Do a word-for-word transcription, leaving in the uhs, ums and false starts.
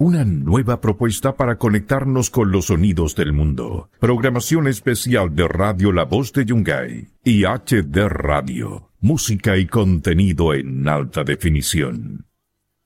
Una nueva propuesta para conectarnos con los sonidos del mundo. Programación especial de Radio La Voz de Yungay y H D Radio. Música y contenido en alta definición.